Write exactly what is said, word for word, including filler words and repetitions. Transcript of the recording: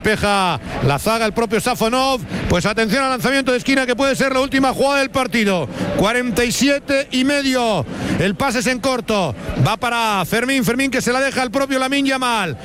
Despeja la zaga el propio Safonov. Pues atención al lanzamiento de esquina que puede ser la última jugada del partido. cuarenta y siete y medio. El pase es en corto. Va para Fermín. Fermín que se la deja al propio Lamine Yamal.